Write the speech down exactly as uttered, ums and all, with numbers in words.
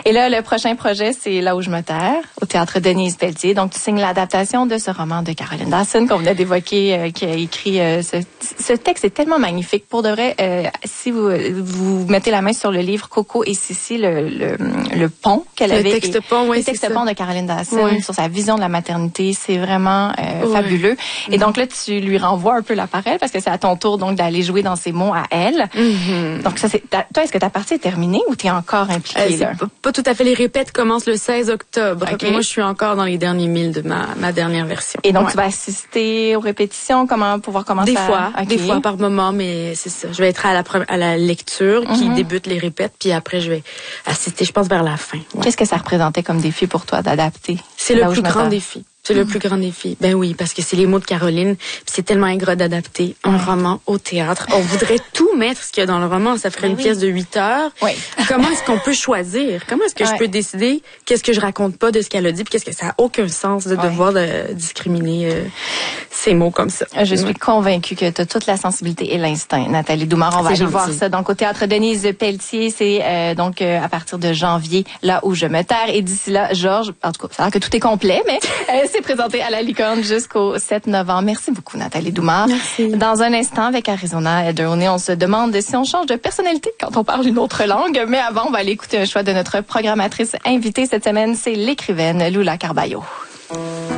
Et là, le prochain projet, c'est Là où je me terre, au Théâtre Denise Pelletier. Donc, tu signes l'adaptation de ce roman de Caroline Dawson qu'on venait d'évoquer, euh, qui a écrit euh, ce, ce texte est tellement magnifique. Pour de vrai, euh, si vous, vous mettez la main sur le livre Coco et Sissi, le, le, le pont qu'elle le avait. Texte pont, oui, le texte pont de Caroline Dawson ouais. sur sa vision de la maternité, c'est vraiment euh, ouais. fabuleux. Et mm-hmm. donc là, tu lui renvoies un peu l'appareil parce que c'est à ton tour donc d'aller jouer dans ses mots à elle. Mm-hmm. Donc ça, c'est toi, est-ce que ta partie est terminée ou t'es encore impliquée euh, là? Pas, pas tout à fait. Les répètes commencent le seize octobre. Okay. Moi, je suis encore dans les derniers milles de ma, ma dernière version. Et donc, ouais. tu vas assister aux répétitions, comment pouvoir commencer Des à... fois, okay. des fois par moment, mais c'est ça. Je vais être à la, à la lecture mm-hmm. qui débute les répètes, puis après, je vais assister, je pense, vers la fin. Ouais. Qu'est-ce que ça représentait comme défi pour toi d'adapter? C'est le plus grand défi. C'est mmh. le plus grand défi. Ben oui, parce que c'est les mots de Caroline. Puis c'est tellement ingrat d'adapter un ouais. roman au théâtre. On voudrait tout mettre ce qu'il y a dans le roman. Ça ferait ben une oui. pièce de huit heures. Oui. Comment est-ce qu'on peut choisir? Comment est-ce que ouais. je peux décider qu'est-ce que je raconte pas de ce qu'elle a dit? Puis qu'est-ce que ça a aucun sens de ouais. devoir de discriminer euh, ces mots comme ça. Je suis ouais. convaincue que tu as toute la sensibilité et l'instinct, Nathalie Doumar. On va aller gentil. voir ça. Donc, au Théâtre Denise Pelletier, c'est euh, donc euh, à partir de janvier, Là où je me terre. Et d'ici là, Georges, en tout cas, ça a l'air que tout est complet, mais euh, c'est présenté à la Licorne jusqu'au sept novembre. Merci beaucoup, Nathalie Doumar. Merci. Dans un instant, avec Arizona Ederney, on se demande si on change de personnalité quand on parle une autre langue. Mais avant, on va aller écouter un choix de notre programmatrice invitée cette semaine. C'est l'écrivaine Lula Carballo.